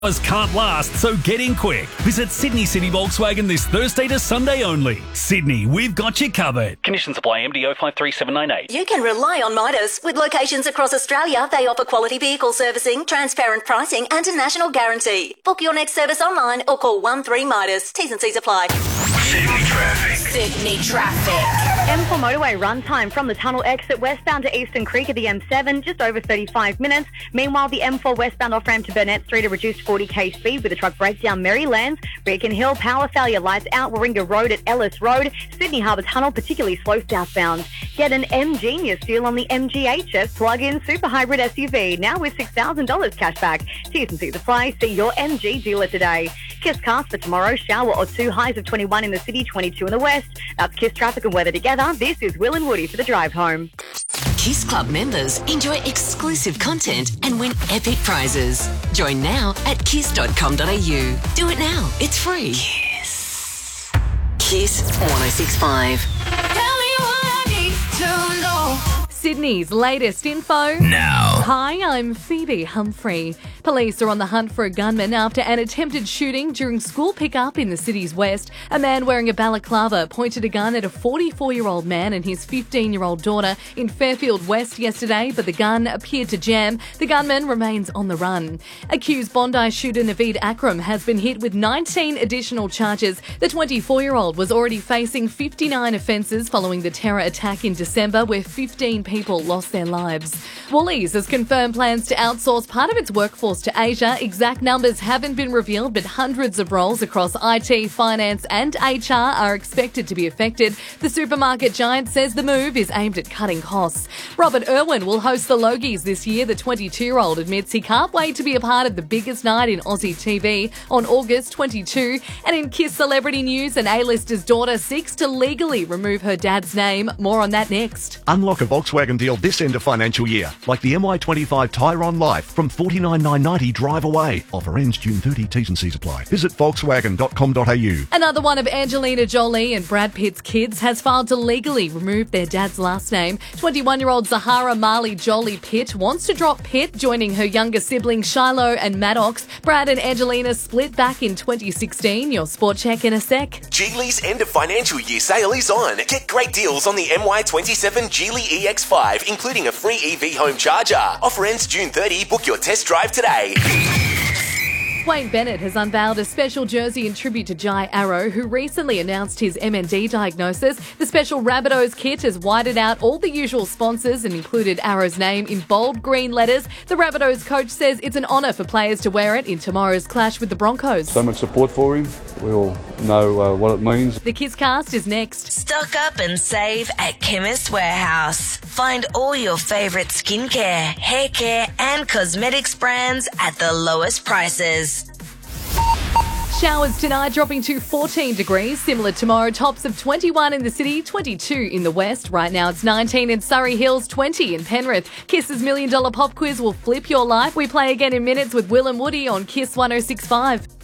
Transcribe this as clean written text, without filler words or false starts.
Can't last, so get in quick. Visit Sydney City Volkswagen this Thursday to Sunday only. Sydney, we've got you covered. Conditions apply. MDO 53798. You can rely on Midas. With locations across Australia, they offer quality vehicle servicing, transparent pricing and a national guarantee. Book your next service online or call 13 Midas. T's and C's apply. Sydney traffic. Sydney traffic. M4 motorway run time from the tunnel exit westbound to Eastern Creek at the M7, just over 35 minutes. Meanwhile, the M4 westbound off-ramp to Burnett Street, a reduced 40k speed with a truck breakdown Marylands. Beacon Hill, power failure, lights out Warringah Road at Ellis Road. Sydney Harbour Tunnel, particularly slow southbound. Get an M-Genius deal on the MGHS plug-in super hybrid SUV, now with $6,000 cash back. T's and C's apply. See your MG dealer today. Kiss cast for tomorrow, shower or two, highs of 21 in the city, 22 in the west. That's Kiss traffic and weather together. This is Will and Woody for the drive home. Kiss Club members enjoy exclusive content and win epic prizes. Join now at kiss.com.au. Do it now. It's free. Kiss. Kiss 106.5. Tell me what I need to know. Sydney's latest info. Now. Hi, I'm Phoebe Humphrey. Police are on the hunt for a gunman after an attempted shooting during school pickup in the city's west. A man wearing a balaclava pointed a gun at a 44-year-old man and his 15-year-old daughter in Fairfield West yesterday, but the gun appeared to jam. The gunman remains on the run. Accused Bondi shooter Naveed Akram has been hit with 19 additional charges. The 24-year-old was already facing 59 offences following the terror attack in December, where 15 people lost their lives. Woolies has confirmed plans to outsource part of its workforce to Asia. Exact numbers haven't been revealed, but hundreds of roles across IT, finance and HR are expected to be affected. The supermarket giant says the move is aimed at cutting costs. Robert Irwin will host the Logies this year. The 22-year-old admits he can't wait to be a part of the biggest night in Aussie TV on August 22. And in Kiss celebrity news, an A-lister's daughter seeks to legally remove her dad's name. More on that next. Unlock a Volkswagen deal this end of financial year, like the MI25 Tyron Life from $49,990 drive away. Offer ends June 30. T's and C's apply. Visit volkswagen.com.au. Another one of Angelina Jolie and Brad Pitt's kids has filed to legally remove their dad's last name. 21-year-old Zahara Marley Jolie Pitt wants to drop Pitt, joining her younger siblings Shiloh and Maddox. Brad and Angelina split back in 2016. Your sport check in a sec. Geely's end of financial year sale is on. Get great deals on the MY27 Geely EX5, including a free EV home charger. Offer ends June 30. Book your test drive today. Wayne Bennett has unveiled a special jersey in tribute to Jai Arrow, who recently announced his MND diagnosis. The special Rabbitohs kit has whited out all the usual sponsors and included Arrow's name in bold green letters. The Rabbitohs coach says it's an honour for players to wear it in tomorrow's clash with the Broncos. So much support for him. We all know what it means. The Kiss Cast is next. Stock up and save at Chemist Warehouse. Find all your favourite skincare, hair care and cosmetics brands at the lowest prices. Showers tonight dropping to 14 degrees. Similar tomorrow, tops of 21 in the city, 22 in the west. Right now it's 19 in Surrey Hills, 20 in Penrith. Kiss's $1 Million Pop Quiz will flip your life. We play again in minutes with Will and Woody on Kiss 106.5.